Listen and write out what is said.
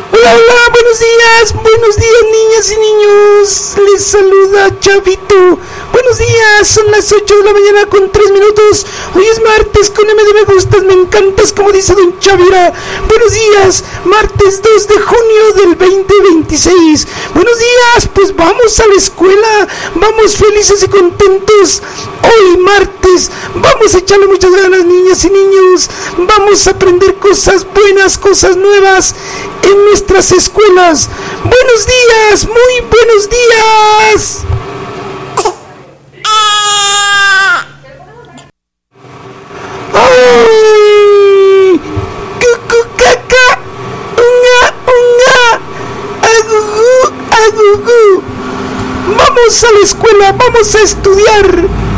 Hola, hola, buenos días niñas y niños, les saluda Chavito. Buenos días, son las 8 de la mañana con 3 minutos. Hoy es martes con M de me gustas, me encantas, como dice Don Chavira. Buenos días, martes 2 de junio del 2026. Buenos días, pues vamos a la escuela, vamos felices y contentos. Hoy martes, vamos a echarle muchas ganas niñas y niños. Vamos a aprender cosas buenas, cosas nuevas en nuestras escuelas. Buenos días, muy buenos días. ¡Ay! ¡Cucucaca! ¡Unga, unga! ¡Agugu, agugu! Vamos a la escuela, vamos a estudiar.